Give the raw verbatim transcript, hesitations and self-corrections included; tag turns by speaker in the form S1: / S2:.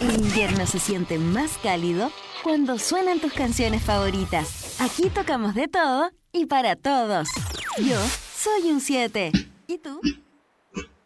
S1: El invierno se siente más cálido cuando suenan tus canciones favoritas. Aquí tocamos de todo y para todos. Yo soy un siete. ¿Y tú?